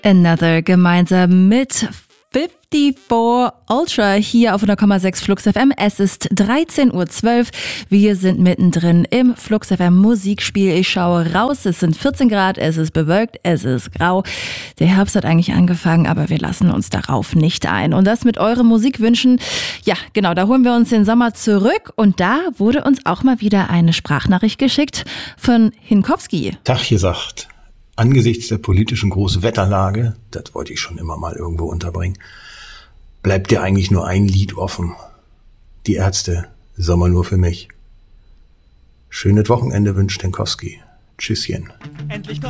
Another gemeinsam mit 54 Ultra hier auf 100,6 Flux FM. Es ist 13:12 Uhr. Wir sind mittendrin im Flux FM Musikspiel. Ich schaue raus. Es sind 14 Grad. Es ist bewölkt. Es ist grau. Der Herbst hat eigentlich angefangen, aber wir lassen uns darauf nicht ein. Und das mit euren Musikwünschen. Ja, genau. Da holen wir uns den Sommer zurück. Und da wurde uns auch mal wieder eine Sprachnachricht geschickt von Hinkowski. Tag gesagt. Angesichts der politischen Großwetterlage, das wollte ich schon immer mal irgendwo unterbringen, bleibt dir eigentlich nur ein Lied offen. Die Ärzte, Sommer nur für mich. Schönes Wochenende wünscht Hinkowski. Tschüsschen. Endlich